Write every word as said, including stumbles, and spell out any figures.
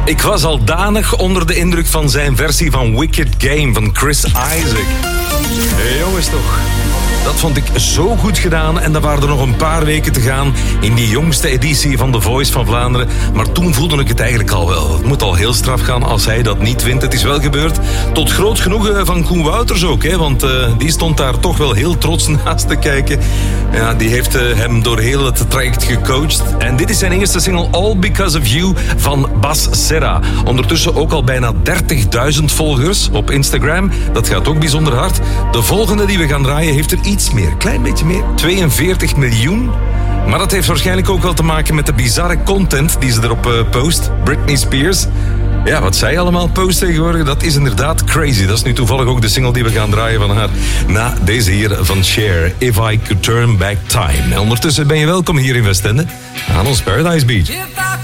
Ik was al danig onder de indruk van zijn versie van Wicked Game van Chris Isaak. Hey, jongens toch. Dat vond ik zo goed gedaan en dan waren er nog een paar weken te gaan in die jongste editie van The Voice van Vlaanderen. Maar toen voelde ik het eigenlijk al wel. Het moet al heel straf gaan als hij dat niet wint. Het is wel gebeurd. Tot groot genoegen van Koen Wouters ook, hè, want uh, die stond daar toch wel heel trots naast te kijken. Ja, die heeft uh, hem door heel het traject gecoacht. En dit is zijn eerste single All Because of You van Bas Serra. Ondertussen ook al bijna dertigduizend volgers op Instagram. Dat gaat ook bijzonder hard. De volgende die we gaan draaien heeft er iets meer, klein beetje meer, tweeënveertig miljoen. Maar dat heeft waarschijnlijk ook wel te maken met de bizarre content die ze erop uh, post. Britney Spears. Ja, wat zij allemaal post tegenwoordig, dat is inderdaad crazy. Dat is nu toevallig ook de single die we gaan draaien van haar. Na deze hier van Cher, If I Could Turn Back Time. En ondertussen ben je welkom hier in Westende aan ons Paradise Beach.